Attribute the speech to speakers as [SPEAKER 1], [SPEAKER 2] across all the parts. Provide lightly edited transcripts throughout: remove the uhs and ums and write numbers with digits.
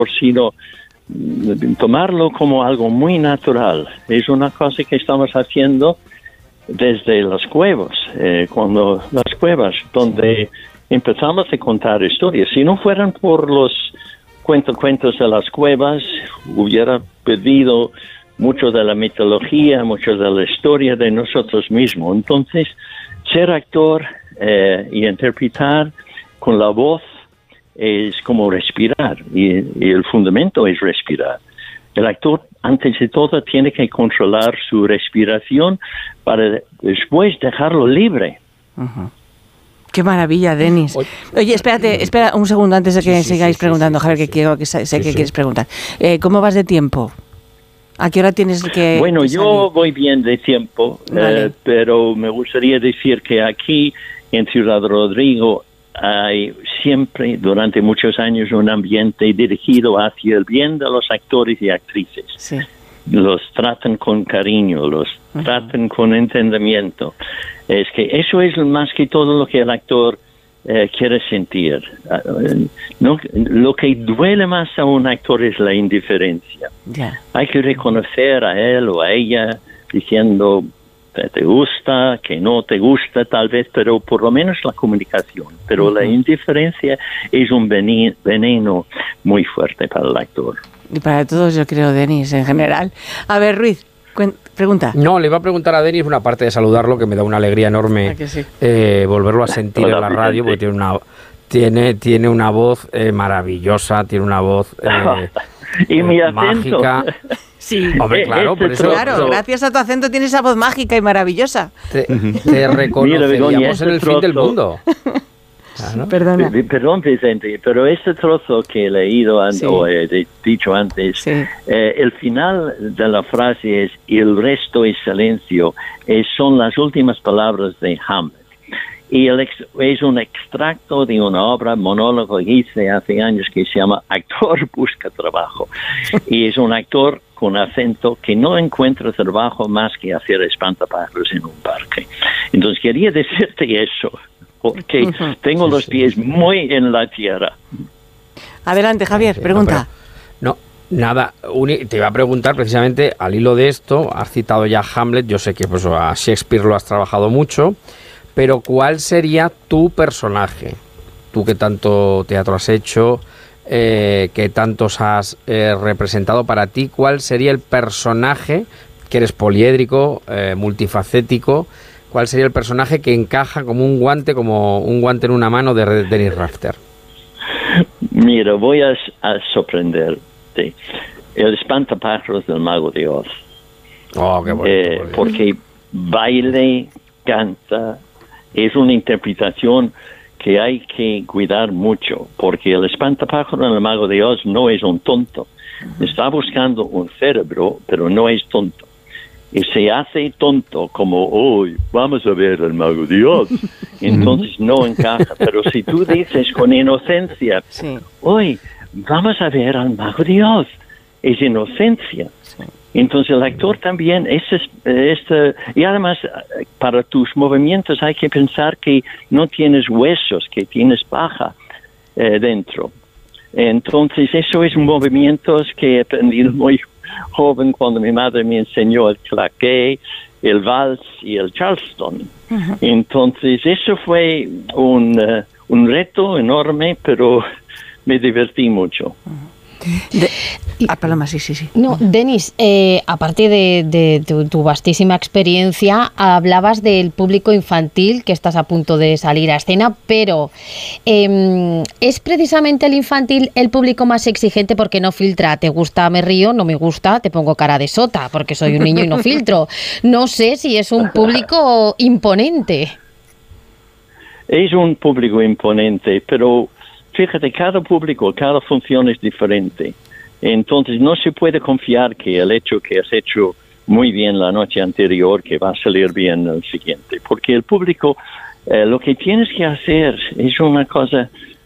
[SPEAKER 1] sino tomarlo como algo muy natural. Es una cosa que estamos haciendo desde las cuevas, donde empezamos a contar historias. Si no fueran por los cuentos de las cuevas, hubiera perdido mucho de la mitología, mucho de la historia de nosotros mismos. Entonces, ser actor y interpretar con la voz es como respirar, y el fundamento es respirar. El actor, antes de todo, tiene que controlar su respiración para después dejarlo libre.
[SPEAKER 2] Uh-huh. Qué maravilla, Denis. Oye, espera un segundo antes de que sigáis preguntando, Javier, que sé que quieres preguntar. ¿Cómo vas de tiempo? ¿A qué hora tienes que
[SPEAKER 1] Bueno,
[SPEAKER 2] salir?
[SPEAKER 1] yo voy bien de tiempo, vale. Pero me gustaría decir que aquí en Ciudad Rodrigo hay siempre, durante muchos años, un ambiente dirigido hacia el bien de los actores y actrices.
[SPEAKER 2] Sí.
[SPEAKER 1] Los tratan con cariño, los tratan con entendimiento. Es que eso es más que todo lo que el actor quiere sentir. Lo que duele más a un actor es la indiferencia.
[SPEAKER 2] Yeah.
[SPEAKER 1] Hay que reconocer a él o a ella diciendo que te gusta, que no te gusta tal vez, pero por lo menos la comunicación. Pero la indiferencia es un veneno muy fuerte para el actor.
[SPEAKER 2] Y para todos, yo creo, Denis, en general. A ver, Ruiz, pregunta.
[SPEAKER 3] No, le iba a preguntar a Denis, una parte de saludarlo, que me da una alegría enorme
[SPEAKER 2] sí?
[SPEAKER 3] Volverlo a sentir en la radio, porque tiene una voz maravillosa, tiene una voz
[SPEAKER 1] y mi acento
[SPEAKER 3] mágica.
[SPEAKER 2] Sí,
[SPEAKER 3] hombre, claro, por eso,
[SPEAKER 2] claro, gracias a tu acento tienes esa voz mágica y maravillosa.
[SPEAKER 3] Te reconoceríamos en el fin del mundo.
[SPEAKER 2] Claro.
[SPEAKER 1] Perdón, Vicente, pero este trozo que he leído o he dicho antes, el final de la frase es "y el resto es silencio", son las últimas palabras de Hamlet. Y es un extracto de una obra, monólogo que hice hace años, que se llama Actor busca trabajo. Y es un actor con acento que no encuentra trabajo más que hacer espantapájaros en un parque. Entonces quería decirte eso, porque tengo los pies muy en la tierra.
[SPEAKER 2] Adelante, Javier, pregunta.
[SPEAKER 3] No, nada, te iba a preguntar precisamente al hilo de esto, has citado ya Hamlet, yo sé que pues, a Shakespeare lo has trabajado mucho, pero ¿cuál sería tu personaje? Tú que tanto teatro has hecho, que tantos has representado, para ti, ¿cuál sería el personaje, que eres poliédrico, multifacético, cuál sería el personaje que encaja como un guante en una mano de Denis Rafter?
[SPEAKER 1] Mira, voy a sorprenderte. El espantapájaros del Mago de Oz.
[SPEAKER 3] Oh, qué bonito.
[SPEAKER 1] Porque baile, canta, es una interpretación que hay que cuidar mucho, porque el espantapájaro en el Mago de Oz no es un tonto. Está buscando un cerebro, pero no es tonto. Y se hace tonto como, hoy vamos a ver el Mago de Oz. Entonces no encaja. Pero si tú dices con inocencia, hoy vamos a ver al Mago de Oz, es inocencia. Sí. Entonces el actor también, y además para tus movimientos hay que pensar que no tienes huesos, que tienes paja dentro. Entonces eso es movimientos que he aprendido muy joven cuando mi madre me enseñó el claqué, el vals y el charleston. Entonces eso fue un reto enorme, pero me divertí mucho.
[SPEAKER 2] Paloma, sí.
[SPEAKER 4] No, Denis, aparte de tu vastísima experiencia, hablabas del público infantil, que estás a punto de salir a escena, pero ¿es precisamente el infantil el público más exigente porque no filtra? ¿Te gusta, me río? ¿No me gusta? Te pongo cara de sota porque soy un niño y no filtro. No sé si es un público imponente.
[SPEAKER 1] Es un público imponente, pero fíjate, cada público, cada función es diferente. Entonces no se puede confiar que el hecho que has hecho muy bien la noche anterior, que va a salir bien el siguiente. Porque el público, lo que tienes que hacer es una cosa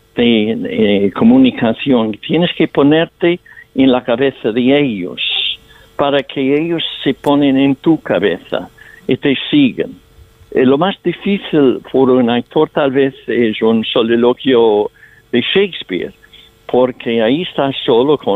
[SPEAKER 1] de comunicación. Tienes que ponerte en la cabeza de ellos para que ellos se ponen en tu cabeza y te sigan. Lo más difícil por un actor tal vez es un soliloquio de Shakespeare, porque ahí estás solo con